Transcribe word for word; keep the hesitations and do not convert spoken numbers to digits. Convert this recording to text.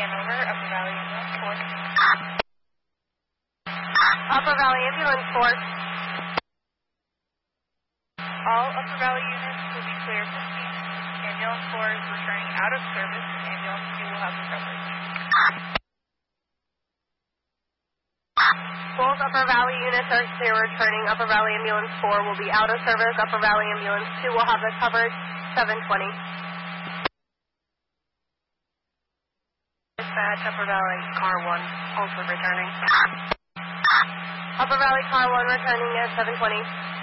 over, Upper Valley Ambulance four. Upper Valley Ambulance four. All Upper Valley units will be clear for speed. Ambulance four is returning out of service. Ambulance two will have recovery. Both Upper Valley units are clear returning. Upper Valley Ambulance four will be out of service. Upper Valley Ambulance two will have recovered. seven twenty. Dispatch, Upper Valley Car one, also returning. Upper Valley Car one returning at seven twenty.